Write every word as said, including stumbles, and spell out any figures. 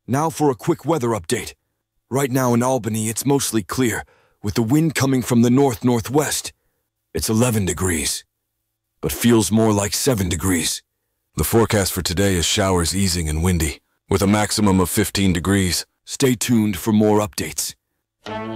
Now for a quick weather update. Right now in Albany, it's mostly clear, with the wind coming from the north-northwest. It's eleven degrees, but feels more like seven degrees. The forecast for today is showers easing and windy, with a maximum of fifteen degrees. Stay tuned for more updates.